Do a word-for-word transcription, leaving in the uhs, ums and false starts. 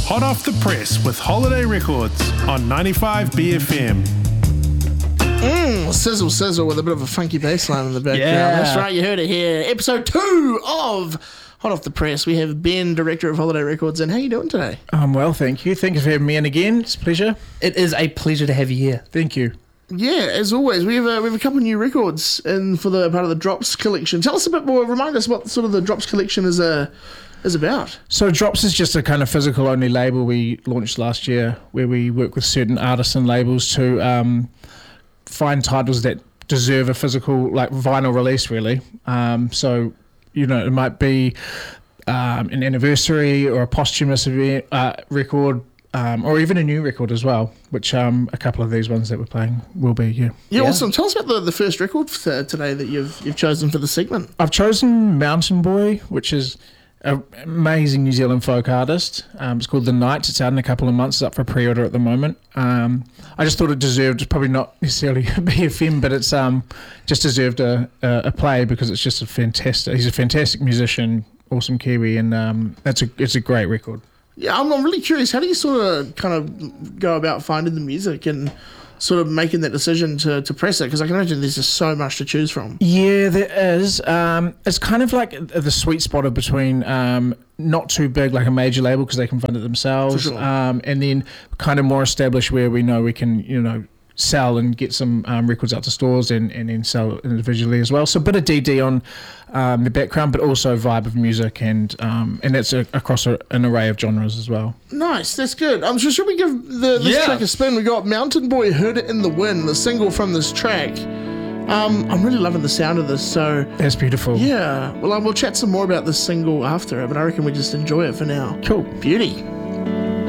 Hot Off the Press with Holiday Records on ninety-five B F M. Mm, sizzle, sizzle with a bit of a funky bass line in the background. Yeah. That's right, you heard it here. Episode two of Hot Off the Press. We have Ben, Director of Holiday Records, and how you doing today? I'm well, thank you. Thank you for having me in again. It's a pleasure. It is a pleasure to have you here. Thank you. Yeah, as always, we have a, we have a couple of new records in for the part of the Drops collection. Tell us a bit more, remind us what sort of the Drops collection is a... is about. So Drops is just a kind of physical only label we launched last year where we work with certain artists and labels to um, find titles that deserve a physical like vinyl release really. Um, so, you know, it might be um, an anniversary or a posthumous event, uh, record um, or even a new record as well, which um, a couple of these ones that we're playing will be, yeah. Yeah, Yeah. awesome. Tell us about the, the first record for today that you've you've chosen for the segment. I've chosen Mountain Boy, which is an amazing New Zealand folk artist. Um, it's called The Night. It's out in a couple of months. It's up for pre-order at the moment. Um, I just thought it deserved, it's probably not necessarily B F M, but it's um, just deserved a, a, a play because it's just a fantastic, he's a fantastic musician, awesome Kiwi, and um, it's a it's a great record. Yeah, I'm, I'm really curious. How do you sort of kind of go about finding the music and sort of making that decision to, to press it? Because I can imagine there's just so much to choose from. Yeah, there is. Um, it's kind of like the sweet spot of between um, not too big, like a major label, because they can fund it themselves, For sure. um, and then kind of more established where we know we can, you know, sell and get some um, records out to stores and, and then sell individually as well. So a bit of D D on um, the background, but also vibe of music, and um, and that's a, across a, an array of genres as well. Nice, that's good. Um, so should we give the, this Yeah. track a spin? We got Mountain Boy, Heard It in the Wind, the single from this track. Um, I'm really loving the sound of this, so That's beautiful. yeah. Well, um, we'll chat some more about this single after it, but I reckon we just enjoy it for now. Cool. Beauty.